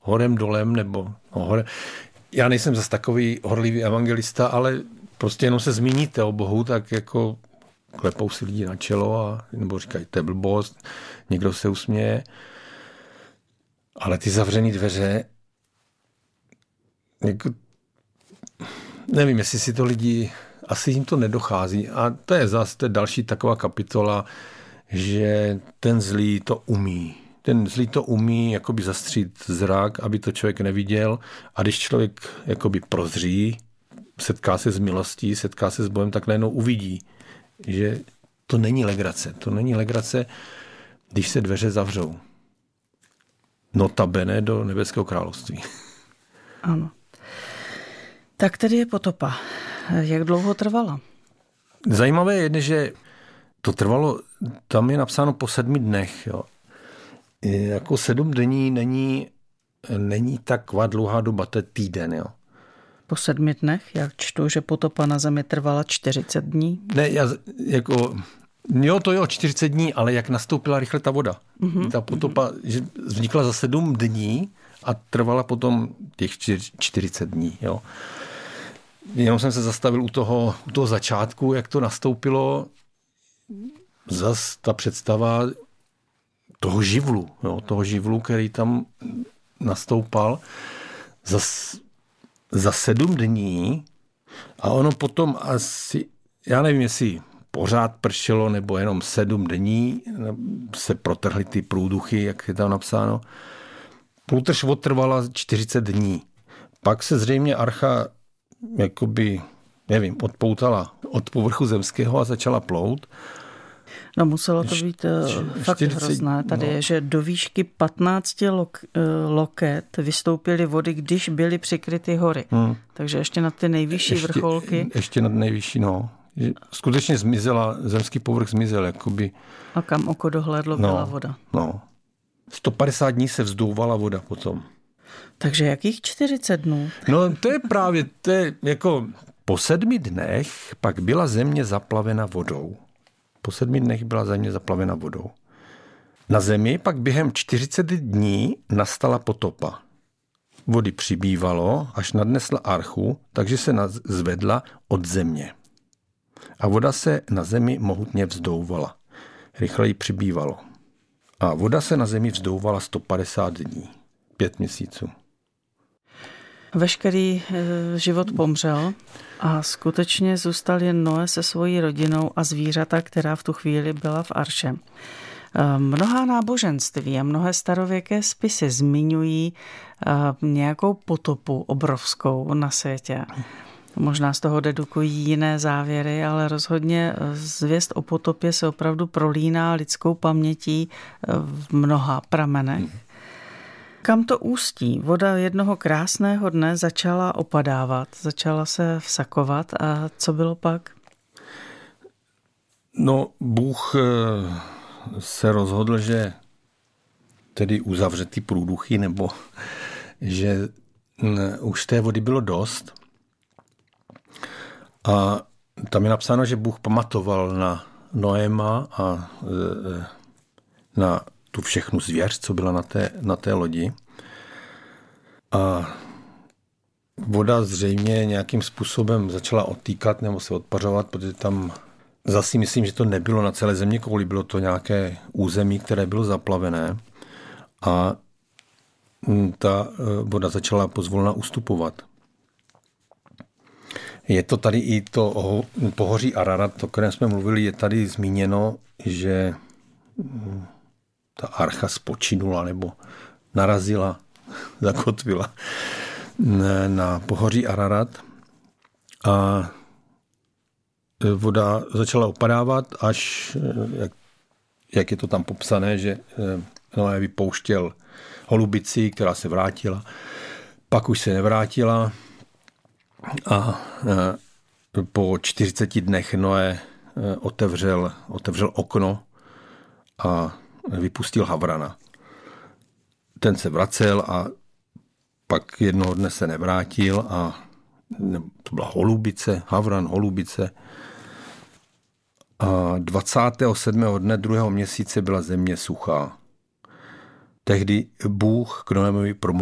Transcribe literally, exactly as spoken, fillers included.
horem dolem, nebo no, hore. Já nejsem zase takový horlivý evangelista, ale prostě jenom se zmíníte o Bohu, tak jako klepou si lidi na čelo a, nebo říkají, to je blbost, někdo se usměje. Ale ty zavřený dveře, jako, nevím, jestli si to lidi, asi jim to nedochází. A to je zase to je další taková kapitola, že ten zlý to umí. Ten zlý to umí jakoby zastřít zrak, aby to člověk neviděl. A když člověk jakoby prozří, setká se s milostí, setká se s Bohem, tak najednou uvidí, že to není legrace. To není legrace, když se dveře zavřou. Notabene do nebeského království. Ano. Tak tedy je potopa. Jak dlouho trvala? Zajímavé je, že to trvalo, tam je napsáno po sedmi dnech. Jo. Jako sedm dní není, není taková dlouhá doba, to je týden. Jo. Po sedmi dnech? Já čtu, že potopa na zemi trvala čtyřicet dní. Ne, já jako... Jo, to jo, čtyřicet dní, ale jak nastoupila rychle ta voda. Mm-hmm. Ta potopa že vznikla za sedm dní a trvala potom těch čtyřicet dní. Jo. Jenom jsem se zastavil u toho, u toho začátku, jak to nastoupilo. Zas ta představa toho živlu, jo, toho živlu, který tam nastoupal za, za sedm dní a ono potom asi, já nevím, jestli pořád pršelo, nebo jenom sedm dní se protrhly ty průduchy, jak je tam napsáno. Průtrž trvala čtyřicet dní. Pak se zřejmě archa jakoby, nevím, odpoutala od povrchu zemského a začala plout. No muselo to být uh, fakt hrozné. Tady no. je, že do výšky patnáct lok, uh, loket vystoupily vody, když byly přikryty hory. Hmm. Takže ještě na ty nejvyšší ještě, vrcholky. Ještě na nejvyšší, no. Skutečně zmizela, zemský povrch zmizel, jakoby. A kam oko dohlédlo, no, byla voda. No. sto padesát dní se vzdouvala voda potom. Takže jakých čtyřicet dnů? No to je právě, to je jako po sedmi dnech pak byla země zaplavena vodou. Po sedmi dnech byla země zaplavena vodou. Na zemi pak během čtyřicet dní nastala potopa. Vody přibývalo, až nadnesla archu, takže se zvedla od země. A voda se na zemi mohutně vzdouvala. Rychleji přibývalo. A voda se na zemi vzdouvala sto padesát dní. Pět měsíců. Veškerý život pomřel a skutečně zůstal jen Noé se svojí rodinou a zvířata, která v tu chvíli byla v arše. Mnohá náboženství a mnohé starověké spisy zmiňují nějakou potopu obrovskou na světě. Možná z toho dedukují jiné závěry, ale rozhodně zvěst o potopě se opravdu prolíná lidskou pamětí v mnoha pramenech. Kam to ústí? Voda jednoho krásného dne začala opadávat, začala se vsakovat a co bylo pak? No, Bůh se rozhodl, že tedy uzavře ty průduchy, nebo že už té vody bylo dost. A tam je napsáno, že Bůh pamatoval na Noéma a na tu všechnu zvěř, co byla na té, na té lodi. A voda zřejmě nějakým způsobem začala odtýkat nebo se odpařovat, protože tam zase myslím, že to nebylo na celé země kouli, bylo to nějaké území, které bylo zaplavené a ta voda začala pozvolna ustupovat. Je to tady i to pohoří Ararat, o kterém jsme mluvili, je tady zmíněno, že ta archa spočinula nebo narazila, zakotvila na pohoří Ararat a voda začala opadávat, až, jak, jak je to tam popsané, že Noé vypouštěl holubici, která se vrátila, pak už se nevrátila a po čtyřiceti dnech Noé otevřel, otevřel okno a vypustil havrana. Ten se vracel a pak jednoho dne se nevrátil a to byla holubice, havran, holubice. A dvacátého sedmého dne druhého měsíce byla země suchá. Tehdy Bůh k Noémovi promluvil